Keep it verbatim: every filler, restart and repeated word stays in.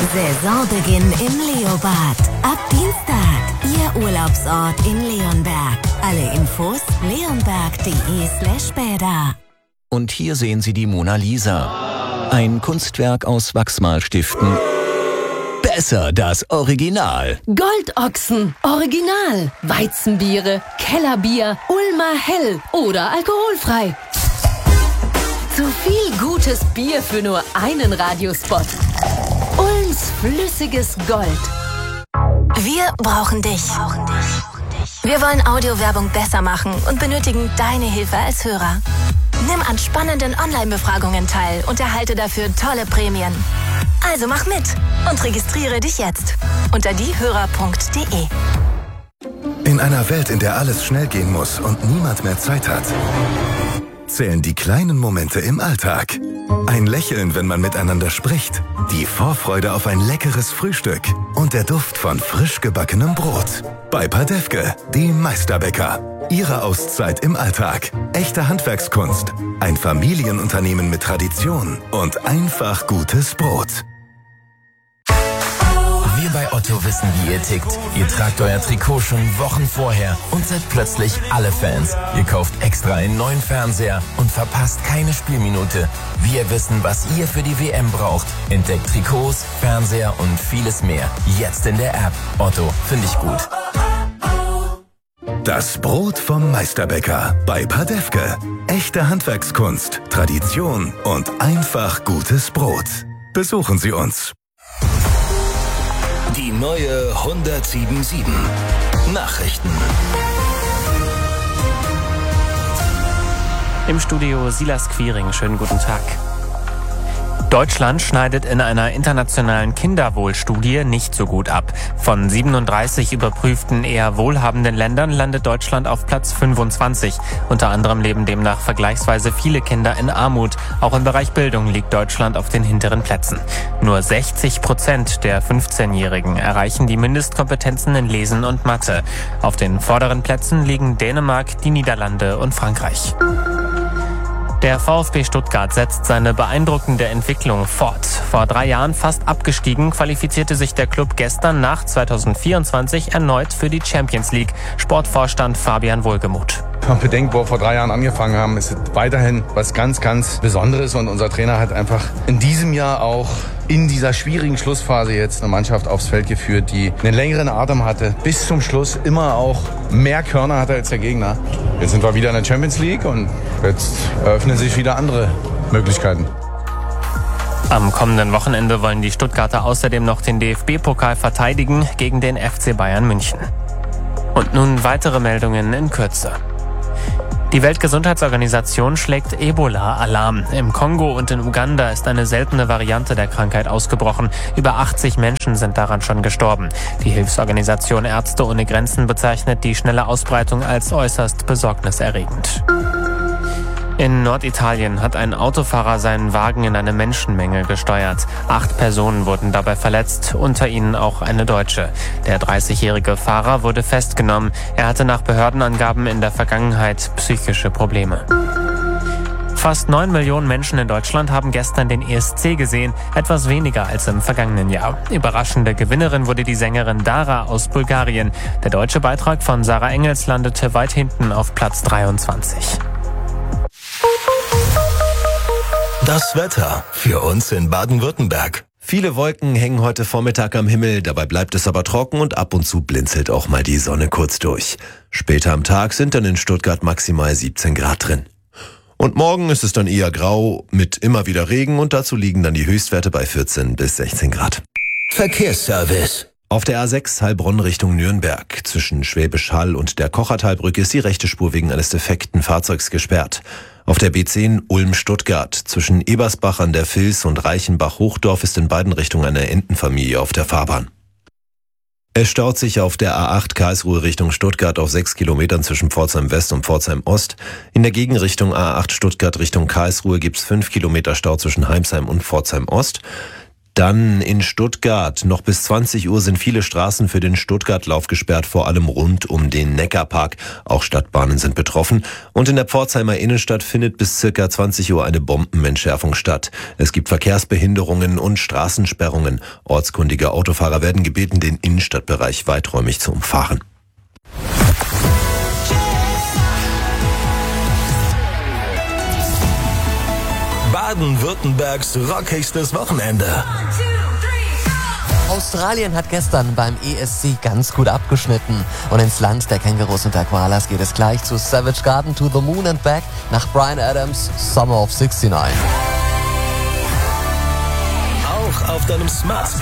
Saisonbeginn im Leobad. Ab Dienstag. Ihr Urlaubsort in Leonberg. Alle Infos leonberg.de slash bäder. Und hier sehen Sie die Mona Lisa. Ein Kunstwerk aus Wachsmalstiften. Besser das Original. Goldochsen, Original. Weizenbiere, Kellerbier, Ulmer Hell oder alkoholfrei. Zu viel gutes Bier für nur einen Radiospot. Ulms flüssiges Gold. Wir brauchen dich. Wir wollen Audiowerbung besser machen und benötigen deine Hilfe als Hörer. Nimm an spannenden Online-Befragungen teil und erhalte dafür tolle Prämien. Also mach mit und registriere dich jetzt unter diehörer punkt de. In einer Welt, in der alles schnell gehen muss und niemand mehr Zeit hat, zählen die kleinen Momente im Alltag. Ein Lächeln, wenn man miteinander spricht, die Vorfreude auf ein leckeres Frühstück und der Duft von frisch gebackenem Brot. Bei Padefke, dem Meisterbäcker. Ihre Auszeit im Alltag. Echte Handwerkskunst. Ein Familienunternehmen mit Tradition und einfach gutes Brot. Wir bei Otto wissen, wie ihr tickt. Ihr tragt euer Trikot schon Wochen vorher und seid plötzlich alle Fans. Ihr kauft extra einen neuen Fernseher und verpasst keine Spielminute. Wir wissen, was ihr für die W M braucht. Entdeckt Trikots, Fernseher und vieles mehr. Jetzt in der App. Otto, finde ich gut. Das Brot vom Meisterbäcker bei Padefke. Echte Handwerkskunst, Tradition und einfach gutes Brot. Besuchen Sie uns. Die neue hundertsieben sieben. Nachrichten. Im Studio Silas Quiring. Schönen guten Tag. Deutschland schneidet in einer internationalen Kinderwohlstudie nicht so gut ab. Von siebenunddreißig überprüften eher wohlhabenden Ländern landet Deutschland auf Platz fünfundzwanzig. Unter anderem leben demnach vergleichsweise viele Kinder in Armut. Auch im Bereich Bildung liegt Deutschland auf den hinteren Plätzen. Nur sechzig Prozent der fünfzehnjährigen erreichen die Mindestkompetenzen in Lesen und Mathe. Auf den vorderen Plätzen liegen Dänemark, die Niederlande und Frankreich. Der VfB Stuttgart setzt seine beeindruckende Entwicklung fort. Vor drei Jahren fast abgestiegen, qualifizierte sich der Club gestern nach zweitausendvierundzwanzig erneut für die Champions League. Sportvorstand Fabian Wohlgemuth. Wenn man bedenkt, wo wir vor drei Jahren angefangen haben, ist es weiterhin was ganz, ganz Besonderes. Und unser Trainer hat einfach in diesem Jahr auch in dieser schwierigen Schlussphase jetzt eine Mannschaft aufs Feld geführt, die einen längeren Atem hatte. Bis zum Schluss immer auch mehr Körner hatte als der Gegner. Jetzt sind wir wieder in der Champions League und jetzt eröffnen sich wieder andere Möglichkeiten. Am kommenden Wochenende wollen die Stuttgarter außerdem noch den D F B-Pokal verteidigen gegen den F C Bayern München. Und nun weitere Meldungen in Kürze. Die Weltgesundheitsorganisation schlägt Ebola-Alarm. Im Kongo und in Uganda ist eine seltene Variante der Krankheit ausgebrochen. Über achtzig Menschen sind daran schon gestorben. Die Hilfsorganisation Ärzte ohne Grenzen bezeichnet die schnelle Ausbreitung als äußerst besorgniserregend. In Norditalien hat ein Autofahrer seinen Wagen in eine Menschenmenge gesteuert. Acht Personen wurden dabei verletzt, unter ihnen auch eine Deutsche. Der dreißigjährige Fahrer wurde festgenommen. Er hatte nach Behördenangaben in der Vergangenheit psychische Probleme. Fast neun Millionen Menschen in Deutschland haben gestern den E S C gesehen, etwas weniger als im vergangenen Jahr. Überraschende Gewinnerin wurde die Sängerin Dara aus Bulgarien. Der deutsche Beitrag von Sarah Engels landete weit hinten auf Platz dreiundzwanzig. Das Wetter für uns in Baden-Württemberg. Viele Wolken hängen heute Vormittag am Himmel, dabei bleibt es aber trocken und ab und zu blinzelt auch mal die Sonne kurz durch. Später am Tag sind dann in Stuttgart maximal siebzehn Grad drin. Und morgen ist es dann eher grau mit immer wieder Regen und dazu liegen dann die Höchstwerte bei vierzehn bis sechzehn Grad. Verkehrsservice. Auf der A sechs Heilbronn Richtung Nürnberg zwischen Schwäbisch Hall und der Kochertalbrücke ist die rechte Spur wegen eines defekten Fahrzeugs gesperrt. Auf der B zehn Ulm-Stuttgart zwischen Ebersbach an der Vils und Reichenbach-Hochdorf ist in beiden Richtungen eine Entenfamilie auf der Fahrbahn. Es staut sich auf der A acht Karlsruhe Richtung Stuttgart auf sechs Kilometern zwischen Pforzheim West und Pforzheim Ost. In der Gegenrichtung A acht Stuttgart Richtung Karlsruhe gibt's fünf Kilometer Stau zwischen Heimsheim und Pforzheim Ost. Dann in Stuttgart. Noch bis zwanzig Uhr sind viele Straßen für den Stuttgart-Lauf gesperrt, vor allem rund um den Neckarpark. Auch Stadtbahnen sind betroffen. Und in der Pforzheimer Innenstadt findet bis circa zwanzig Uhr eine Bombenentschärfung statt. Es gibt Verkehrsbehinderungen und Straßensperrungen. Ortskundige Autofahrer werden gebeten, den Innenstadtbereich weiträumig zu umfahren. Baden-Württembergs rockigstes Wochenende. Australien hat gestern beim E S C ganz gut abgeschnitten. Und ins Land der Kängurus und der Koalas geht es gleich zu Savage Garden, To the Moon and Back nach Bryan Adams' Summer of sixty-nine. Auch auf deinem Smart